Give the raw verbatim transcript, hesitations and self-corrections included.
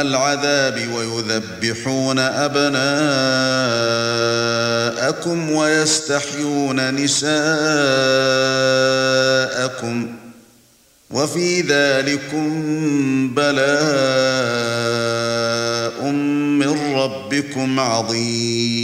العذاب ويذبحون أبناءكم ويستحيون نساءكم وفي ذلكم بلاء من ربكم عظيم.